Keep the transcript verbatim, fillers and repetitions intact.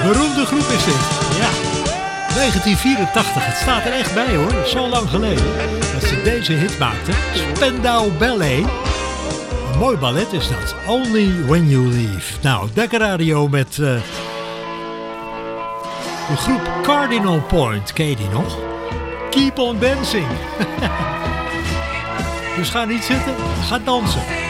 Beroemde groep is dit. Ja. negentien vierentachtig. Het staat er echt bij hoor. Zo lang geleden dat ze deze hit maakten. Spandau Ballet. Een mooi ballet is dat. Only When You Leave. Nou, Dekker Radio met uh, de groep Cardinal Point. Ken je die nog? Keep on dancing. Dus ga niet zitten, ga dansen.